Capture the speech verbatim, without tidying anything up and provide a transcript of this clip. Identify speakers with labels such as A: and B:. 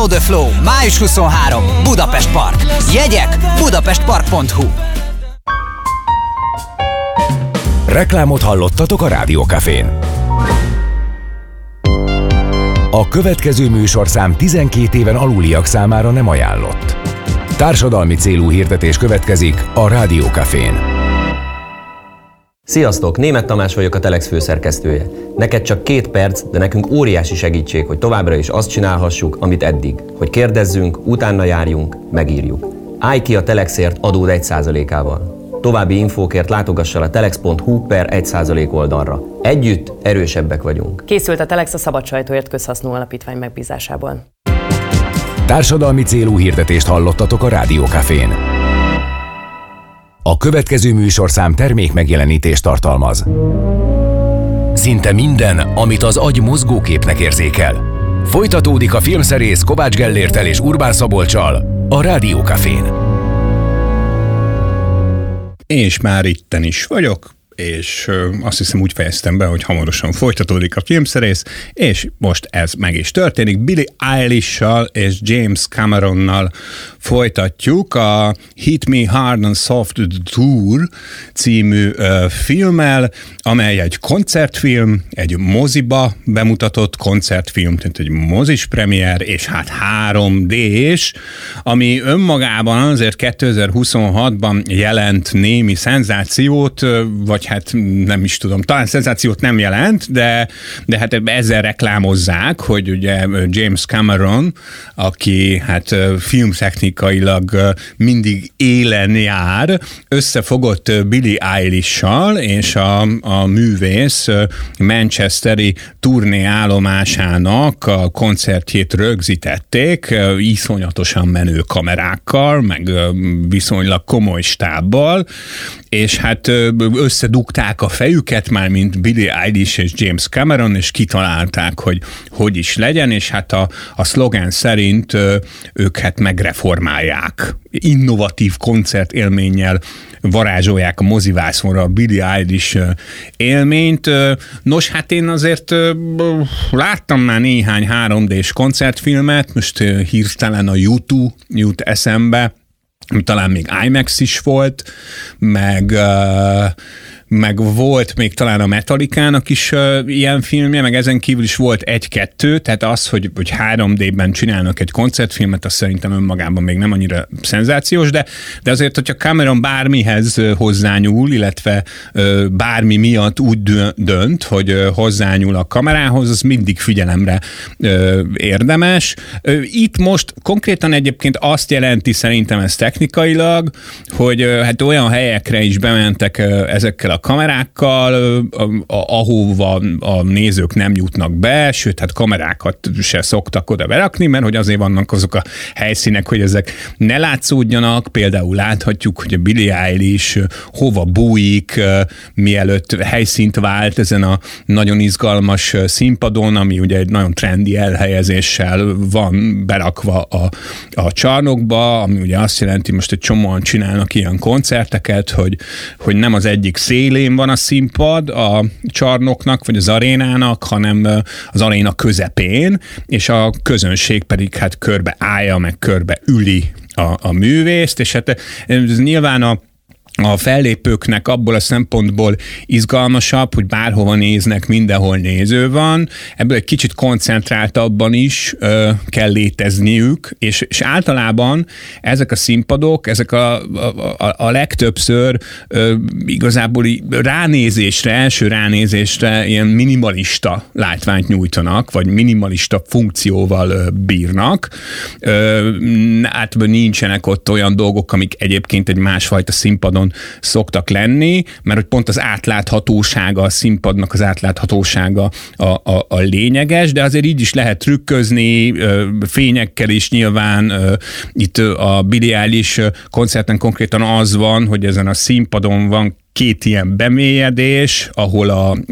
A: Follow the Flow, május huszonharmadika, Budapest Park. Jegyek budapestpark pont hu.
B: Reklámot hallottatok a Rádiókafén. A következő műsorszám tizenkét éven aluliak számára nem ajánlott. Társadalmi célú hirdetés következik a Rádiókafén.
C: Sziasztok! Németh Tamás vagyok, a Telex főszerkesztője. Neked csak két perc, de nekünk óriási segítség, hogy továbbra is azt csinálhassuk, amit eddig. Hogy kérdezzünk, utána járjunk, megírjuk. Állj ki a Telexért adód egy százalékával. További infókért látogass el a telex pont hu per egy százalék oldalra. Együtt erősebbek vagyunk.
D: Készült a Telex a Szabad Sajtóért Közhasznú Alapítvány megbízásából.
B: Társadalmi célú hirdetést hallottatok a Rádiókafén. A következő műsorszám termék megjelenítést tartalmaz. Szinte minden, amit az agy mozgóképnek érzékel. Folytatódik a filmszerész Kovács Gellérttel és Urbán Szabolccsal a Rádiókafén.
E: És már itten is vagyok, és azt hiszem úgy fejeztem be, hogy hamarosan folytatódik a filmszerész, és most ez meg is történik. Billie Eilish-sal és James Cameronnal folytatjuk a Hit Me Hard and Soft Tour című uh, filmmel, amely egy koncertfilm, egy moziba bemutatott koncertfilm, tehát egy mozis premier, és hát három dés, ami önmagában azért kétezer-huszonhatban jelent némi szenzációt, vagy hát nem is tudom, talán szenzációt nem jelent, de, de hát ezzel reklámozzák, hogy ugye James Cameron, aki hát filmtechnikailag mindig élen jár, összefogott Billie Eilish-sal, és a, a művész manchesteri turnéállomásának a koncertjét rögzítették, iszonyatosan menő kamerákkal, meg viszonylag komoly stábbal, és hát összedugták a fejüket már, mint Billie Eilish és James Cameron, és kitalálták, hogy hogy is legyen, és hát a, a szlogán szerint ők hát megreformálják. Innovatív koncertélménnyel varázsolják a mozivászonra a Billie Eilish élményt. Nos, hát én azért láttam már néhány három dés koncertfilmet, most hirtelen a U kettő jut eszembe, talán még IMAX is volt, meg, uh, meg volt még talán a Metallica-nak is uh, ilyen filmje, meg ezen kívül is volt egy-kettő, tehát az, hogy, hogy három dében csinálnak egy koncertfilmet, az szerintem önmagában még nem annyira szenzációs, de, de azért, hogyha Cameron bármihez hozzányúl, illetve uh, bármi miatt úgy dönt, hogy uh, hozzányúl a kamerához, az mindig figyelemre uh, érdemes. Uh, itt most konkrétan egyébként azt jelenti szerintem ez technikailag, hogy uh, hát olyan helyekre is bementek uh, ezekkel a kamerákkal, ahova a nézők nem jutnak be, sőt, hát kamerákat se szoktak oda berakni, mert hogy azért vannak azok a helyszínek, hogy ezek ne látszódjanak. Például láthatjuk, hogy a Billie Eilish hova bújik, mielőtt helyszínt vált ezen a nagyon izgalmas színpadon, ami ugye egy nagyon trendi elhelyezéssel van berakva a, a csarnokba, ami ugye azt jelenti, most egy csomóan csinálnak ilyen koncerteket, hogy, hogy nem az egyik szél van a színpad a csarnoknak, vagy az arénának, hanem az aréna közepén, és a közönség pedig hát körbe állja, meg körbe üli a, a művészt, és hát ez nyilván a a fellépőknek abból a szempontból izgalmasabb, hogy bárhova néznek, mindenhol néző van, ebből egy kicsit koncentráltabban is ö, kell létezniük, és, és általában ezek a színpadok, ezek a, a, a legtöbbször ö, igazából ránézésre, első ránézésre ilyen minimalista látványt nyújtanak, vagy minimalista funkcióval ö, bírnak. Ö, általában nincsenek ott olyan dolgok, amik egyébként egy másfajta színpadon szoktak lenni, mert hogy pont az átláthatósága, a színpadnak az átláthatósága a, a, a lényeges, de azért így is lehet trükközni, fényekkel is nyilván. Itt a Billie Eilish koncerten konkrétan az van, hogy ezen a színpadon van két ilyen bemélyedés, ahol a